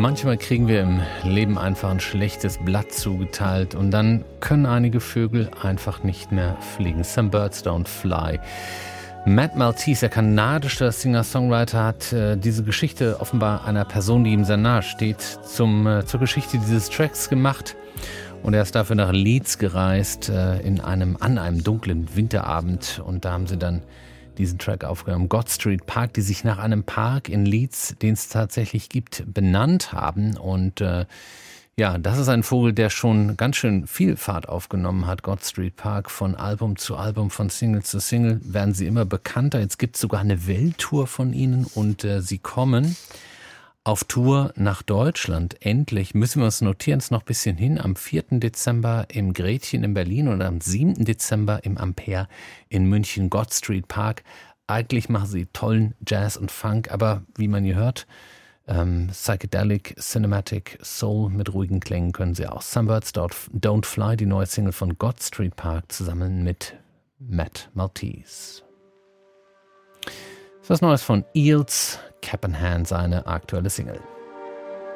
Manchmal kriegen wir im Leben einfach ein schlechtes Blatt zugeteilt und dann können einige Vögel einfach nicht mehr fliegen. Some birds don't fly. Matt Maltese, der kanadische Singer-Songwriter, hat diese Geschichte offenbar einer Person, die ihm sehr nahe steht, zur Geschichte dieses Tracks gemacht. Und er ist dafür nach Leeds gereist, an einem dunklen Winterabend. Und da haben sie dann diesen Track aufgenommen. God Street Park, die sich nach einem Park in Leeds, den es tatsächlich gibt, benannt haben. Und das ist ein Vogel, der schon ganz schön viel Fahrt aufgenommen hat. God Street Park, von Album zu Album, von Single zu Single werden sie immer bekannter. Jetzt gibt es sogar eine Welttour von ihnen und sie kommen auf Tour nach Deutschland. Endlich müssen wir uns notieren, es ist noch ein bisschen hin, am 4. Dezember im Gretchen in Berlin und am 7. Dezember im Ampere in München, God Street Park. Eigentlich machen sie tollen Jazz und Funk, aber wie man hier hört, Psychedelic, Cinematic, Soul mit ruhigen Klängen können sie auch. Some Birds Don't Fly, die neue Single von God Street Park, zusammen mit Matt Maltese. Das ist was Neues von Eels, Cap in Hand, seine aktuelle Single.